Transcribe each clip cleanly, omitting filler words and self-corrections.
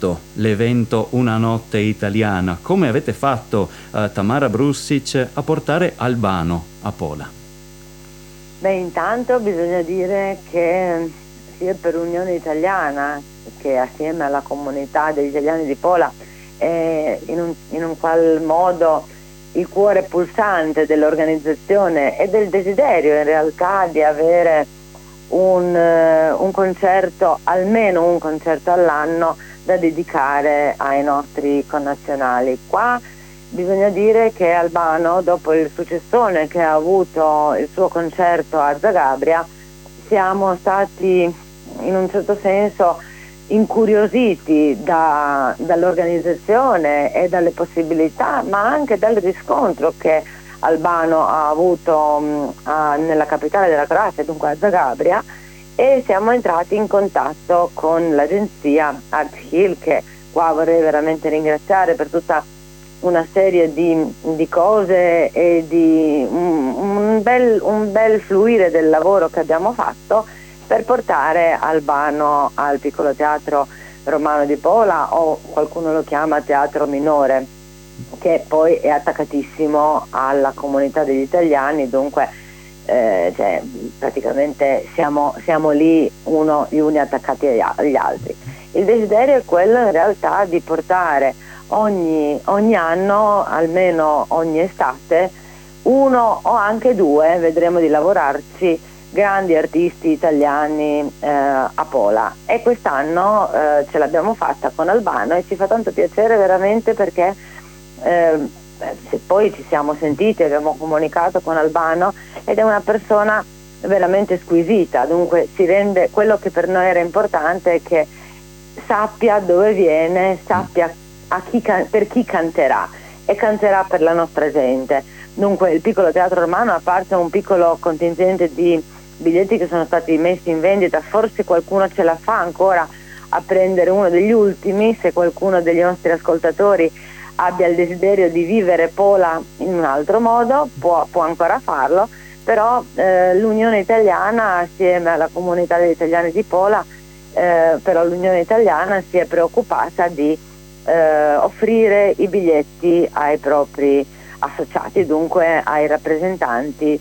l'evento Una notte italiana? Come avete fatto, Tamara Brusic, a portare Albano a Pola? Beh, intanto bisogna dire che sia per Unione Italiana che assieme alla comunità degli italiani di Pola è in un qual modo il cuore pulsante dell'organizzazione e del desiderio in realtà di avere un concerto, almeno un concerto all'anno da dedicare ai nostri connazionali. Qua bisogna dire che Albano, dopo il successone che ha avuto il suo concerto a Zagabria, siamo stati in un certo senso incuriositi dall'organizzazione e dalle possibilità, ma anche dal riscontro che Albano ha avuto nella capitale della Croazia, dunque a Zagabria, e siamo entrati in contatto con l'agenzia Art Hill, che qua vorrei veramente ringraziare per tutta una serie di cose e di un bel fluire del lavoro che abbiamo fatto per portare Albano al Piccolo Teatro Romano di Pola, o qualcuno lo chiama Teatro Minore, che poi è attaccatissimo alla comunità degli italiani, dunque cioè, praticamente siamo lì gli uni attaccati agli altri. Il desiderio è quello in realtà di portare ogni anno, almeno ogni estate, uno o anche due, vedremo di lavorarci, grandi artisti italiani a Pola, e quest'anno ce l'abbiamo fatta con Albano e ci fa tanto piacere veramente perché se poi ci siamo sentiti, abbiamo comunicato con Albano ed è una persona veramente squisita, dunque si rende, quello che per noi era importante è che sappia dove viene, sappia per chi canterà, e canterà per la nostra gente. Dunque il Piccolo Teatro Romano, a parte un piccolo contingente di biglietti che sono stati messi in vendita, forse qualcuno ce la fa ancora a prendere uno degli ultimi, se qualcuno degli nostri ascoltatori abbia il desiderio di vivere Pola in un altro modo, può ancora farlo, però l'Unione Italiana assieme alla comunità degli italiani di Pola, però l'Unione Italiana si è preoccupata di offrire i biglietti ai propri associati, dunque ai rappresentanti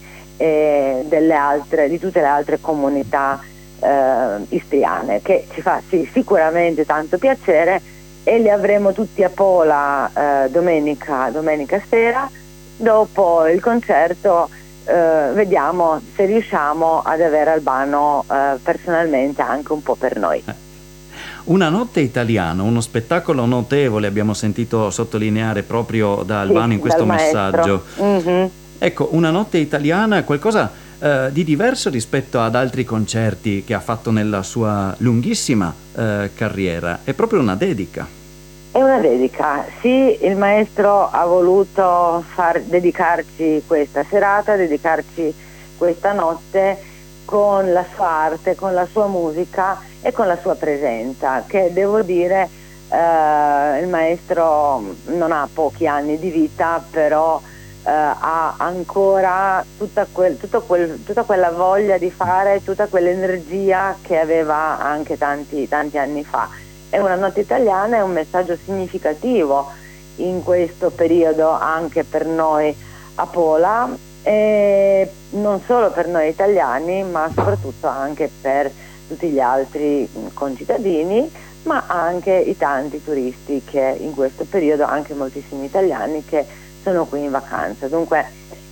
di tutte le altre comunità istriane, che ci fa sicuramente tanto piacere, e li avremo tutti a Pola domenica sera. Dopo il concerto vediamo se riusciamo ad avere Albano personalmente anche un po' per noi. Una notte italiana, uno spettacolo notevole, abbiamo sentito sottolineare proprio da Albano in questo messaggio. Mm-hmm. Ecco, una notte italiana è qualcosa di diverso rispetto ad altri concerti che ha fatto nella sua lunghissima carriera. È proprio una dedica. È una dedica, sì, il maestro ha voluto dedicarci questa serata, dedicarci questa notte con la sua arte, con la sua musica e con la sua presenza, che devo dire il maestro non ha pochi anni di vita, però ha ancora tutta quella voglia di fare, tutta quell'energia che aveva anche tanti anni fa. È una notte italiana, è un messaggio significativo in questo periodo anche per noi a Pola, e non solo per noi italiani, ma soprattutto anche per tutti gli altri concittadini, ma anche i tanti turisti che in questo periodo, anche moltissimi italiani che sono qui in vacanza. Dunque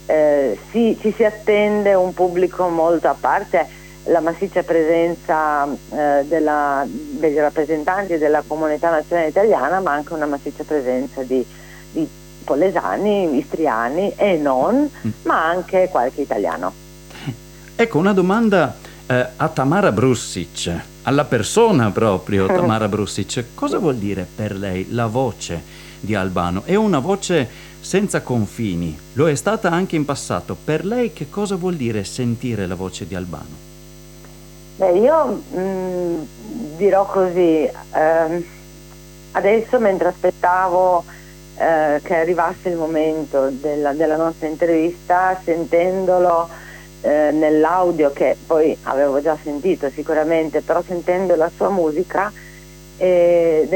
ci si attende un pubblico molto, a parte la massiccia presenza dei rappresentanti della comunità nazionale italiana, ma anche una massiccia presenza di polesani, istriani e non, ma anche qualche italiano. Ecco, una domanda a Tamara Brusic, alla persona proprio Tamara Brusic. Cosa vuol dire per lei la voce di Albano? È una voce senza confini, lo è stata anche in passato. Per lei che cosa vuol dire sentire la voce di Albano? Beh, io dirò così, adesso mentre aspettavo che arrivasse il momento della nostra intervista, sentendolo nell'audio, che poi avevo già sentito sicuramente, però sentendo la sua musica